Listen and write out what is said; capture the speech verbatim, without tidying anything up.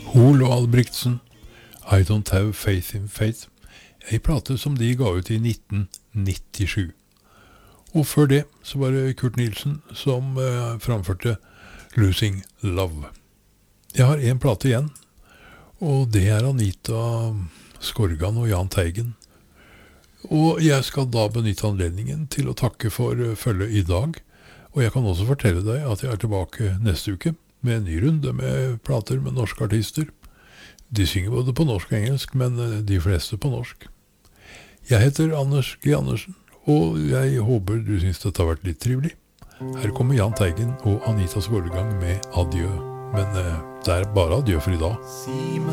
Hol og Albrigtsen, I Don't Have Faith in Faith, en plate som de ga ut i nitten nittisju. Og før det så var det Kurt Nielsen som eh, framførte Losing Love. Jeg har en plate igjen, og det er Anita Skorgan og Jahn Teigen. Og jeg skal da benytte anledningen til å takke for uh, følget i dag, og jeg kan også fortelle deg at jeg er tilbake neste uke med en ny runde med plater med norske artister. De synger både på norsk og engelsk, men uh, de fleste på norsk. Jeg heter Anders G. Andersen, og jeg håper du synes dette har vært litt trivelig. Her kommer Jahn Teigen og Anita Skorgan med adjø, men uh, det er bare adjø for i dag.